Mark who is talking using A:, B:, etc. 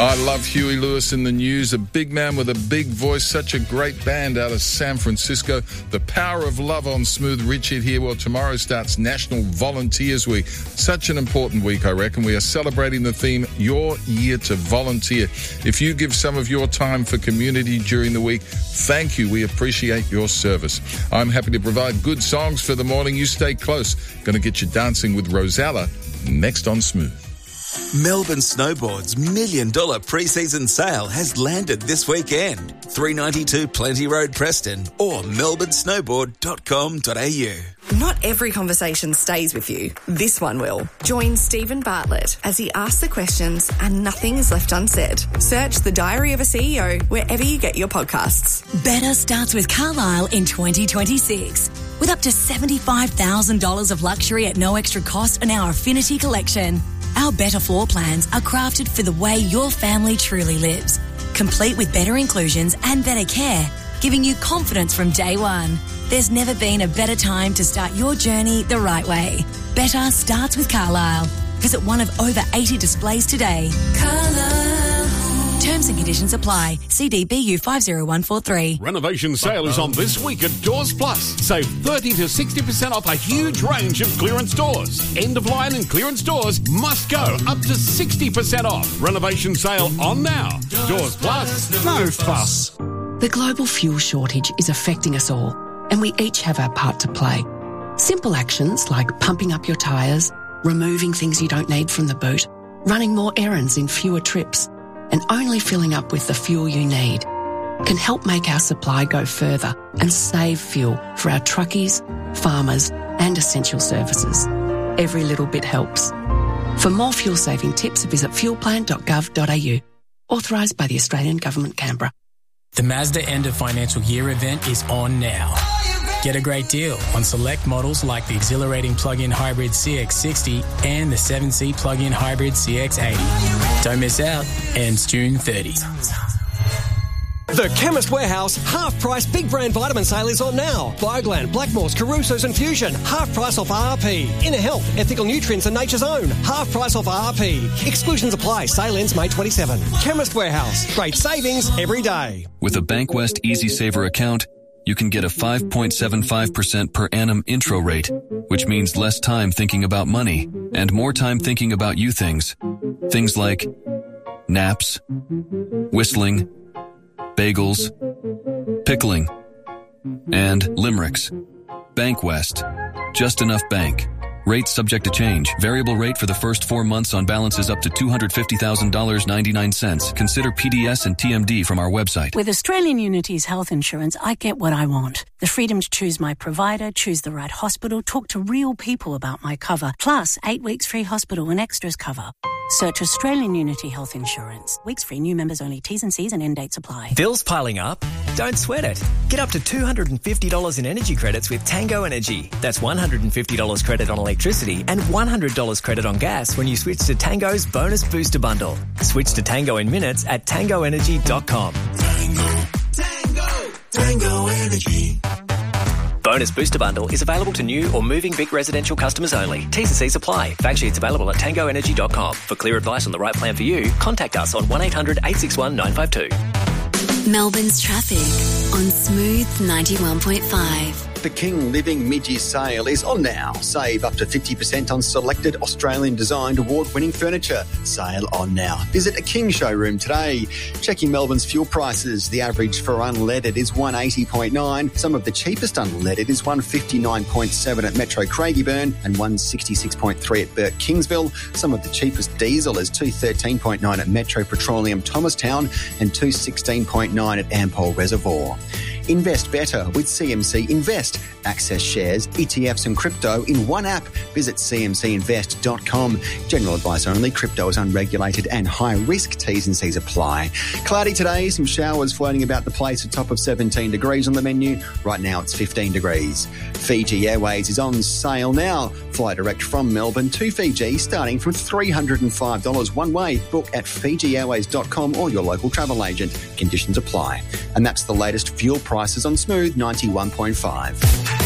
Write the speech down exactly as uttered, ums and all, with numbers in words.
A: I love Huey Lewis in the News, a big man with a big voice, such a great band out of San Francisco. The Power of Love on Smooth. Richard here. Well, tomorrow starts National Volunteers Week. Such an important week, I reckon. We are celebrating the theme, Your Year to Volunteer. If you give some of your time for community during the week, thank you. We appreciate your service. I'm happy to provide good songs for the morning. You stay close. Going to get you dancing with Rosella next on Smooth.
B: Melbourne Snowboard's million dollar pre-season sale has landed this weekend. three ninety-two Plenty Road, Preston, or melbourne snowboard dot com dot a u.
C: Not every conversation stays with you. This one will. Join Stephen Bartlett as he asks the questions and nothing is left unsaid. Search The Diary of a C E O wherever you get your podcasts.
D: Better starts with Carlisle in twenty twenty-six. With up to seventy-five thousand dollars of luxury at no extra cost in our Affinity collection. Our Better floor plans are crafted for the way your family truly lives. Complete with better inclusions and better care, giving you confidence from day one. There's never been a better time to start your journey the right way. Better starts with Carlisle. Visit one of over eighty displays today. Carlisle. Terms and conditions apply. C D B U five zero one four three.
E: Renovation sale is on this week at Doors Plus. Save thirty to sixty percent off a huge range of clearance doors. End of line and clearance doors must go up to sixty percent off. Renovation sale on now. Doors Plus. No fuss.
F: The global fuel shortage is affecting us all, and we each have our part to play. Simple actions like pumping up your tyres, removing things you don't need from the boot, running more errands in fewer trips, and only filling up with the fuel you need can help make our supply go further and save fuel for our truckies, farmers and essential services. Every little bit helps. For more fuel-saving tips, visit fuelplan dot gov dot a u. Authorised by the Australian Government, Canberra.
G: The Mazda End of Financial Year event is on now. Get a great deal on select models like the exhilarating plug-in hybrid C X sixty and the seven seat plug-in hybrid C X eighty. Don't miss out. Ends June thirtieth.
H: The Chemist Warehouse half-price big brand vitamin sale is on now. Bioglan, Blackmores, Caruso's and Fusion, half price off R R P. Inner Health, Ethical Nutrients and Nature's Own, half price off R R P. Exclusions apply. Sale ends May twenty-seventh. Chemist Warehouse. Great savings every day.
I: With a Bankwest Easy Saver account, you can get a five point seven five percent per annum intro rate, which means less time thinking about money and more time thinking about you things. Things like naps, whistling, bagels, pickling, and limericks. Bankwest. Just enough bank. Rates subject to change. Variable rate for the first four months on balances up to two hundred fifty thousand dollars and ninety-nine cents. Consider P D S and T M D from our website.
D: With Australian Unity's health insurance, I get what I want. The freedom to choose my provider, choose the right hospital, talk to real people about my cover, plus eight weeks free hospital and extras cover. Search Australian Unity Health Insurance. Weeks free, new members only. T's and C's and end dates apply.
J: Bills piling up? Don't sweat it. Get up to two hundred fifty dollars in energy credits with Tango Energy. That's one hundred fifty dollars credit on electricity and one hundred dollars credit on gas when you switch to Tango's Bonus Booster Bundle. Switch to Tango in minutes at tango energy dot com.
B: Tango, Tango, Tango Energy.
J: Bonus Booster Bundle is available to new or moving Vic residential customers only. T's and C's apply. Fact sheets available at tango energy dot com. For clear advice on the right plan for you, contact us on one eight hundred eight six one nine five two.
K: Melbourne's traffic on Smooth ninety-one point five.
L: The King Living mid-year sale is on now. Save up to fifty percent on selected Australian-designed award-winning furniture. Sale on now. Visit a King showroom today. Checking Melbourne's fuel prices. The average for unleaded is one eighty point nine. Some of the cheapest unleaded is one fifty-nine point seven at Metro Craigieburn and one sixty-six point three at Burt Kingsville. Some of the cheapest diesel is two thirteen point nine at Metro Petroleum Thomastown and two sixteen point nine at Ampol Reservoir. Invest better with C M C Invest. Access shares, E T Fs and crypto in one app. Visit c m c invest dot com. General advice only. Crypto is unregulated and high risk. T's and C's apply. Cloudy today. Some showers floating about the place. A top of seventeen degrees on the menu. Right now it's fifteen degrees. Fiji Airways is on sale now. Fly direct from Melbourne to Fiji starting from three hundred five dollars one way. Book at fiji airways dot com or your local travel agent. Conditions apply. And that's the latest fuel prices on Smooth ninety-one point five.